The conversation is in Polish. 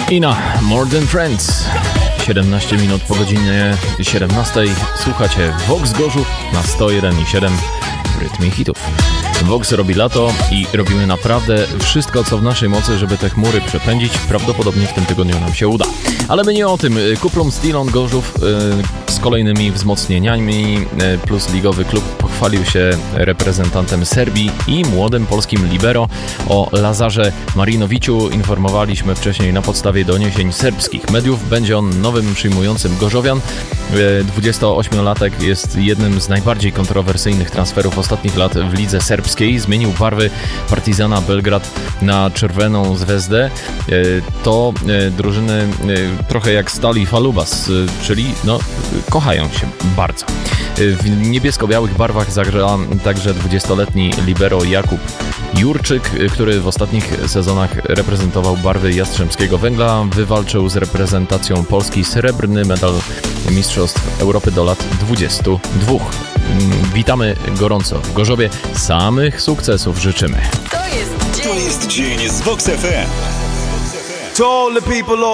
Ina, More Than Friends. 17 minut po godzinie 17. Słuchacie Vox Gorzów na 101,7 w rytmie hitów. Vox robi lato i robimy naprawdę wszystko, co w naszej mocy, żeby te chmury przepędzić. Prawdopodobnie w tym tygodniu nam się uda. Ale my nie o tym. Kuplum Stilon Gorzów z kolejnymi wzmocnieniami plus ligowy klub pochwalił się reprezentantem Serbii i młodym polskim libero. O Lazarze Marinowiciu informowaliśmy wcześniej na podstawie doniesień serbskich mediów. Będzie on nowym przyjmującym Gorzowian. 28-latek jest jednym z najbardziej kontrowersyjnych transferów ostatnich lat w lidze serbskiej. Zmienił barwy Partizana Belgrad na czerwoną Zvezdę. To drużyny trochę jak Stali Falubas, czyli kochają się bardzo. W niebiesko-białych barwach zagra także 20-letni libero Jakub Jurczyk, który w ostatnich sezonach reprezentował barwy Jastrzębskiego Węgla. Wywalczył z reprezentacją Polski srebrny medal Mistrzostw Europy do lat 22. Witamy gorąco w Gorzowie. Samych sukcesów życzymy. To jest dzień z Vox FM. To all the people